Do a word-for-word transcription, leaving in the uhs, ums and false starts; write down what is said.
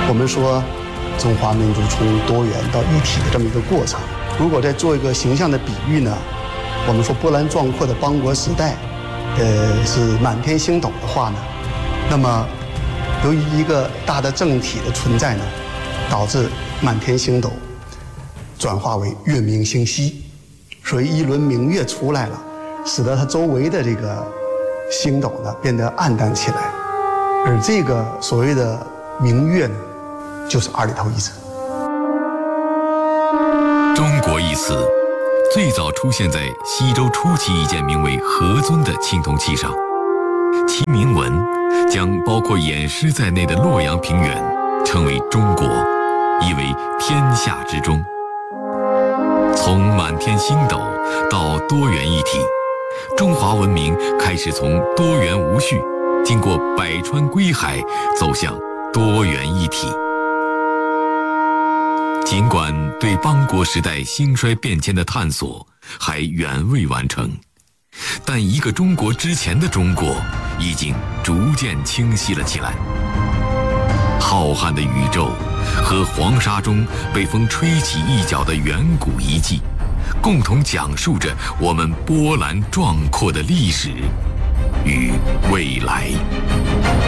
我们说中华民族从多元到一体的这么一个过程。如果再做一个形象的比喻呢，我们说波澜壮阔的邦国时代，呃，是满天星斗的话呢，那么由于一个大的政体的存在呢，导致满天星斗转化为月明星稀，所以一轮明月出来了，使得它周围的这个星斗呢变得暗淡起来，而这个所谓的明月呢，就是二里头一词。 中国一词最早出现在西周初期一件名为何尊的青铜器上，其铭文将包括偃师在内的洛阳平原称为中国，意为天下之中。从满天星斗到多元一体，中华文明开始从多元无序，经过百川归海，走向多元一体。尽管对邦国时代兴衰变迁的探索还远未完成，但一个中国之前的中国已经逐渐清晰了起来。浩瀚的宇宙和黄沙中被风吹起一角的远古遗迹，共同讲述着我们波澜壮阔的历史与未来。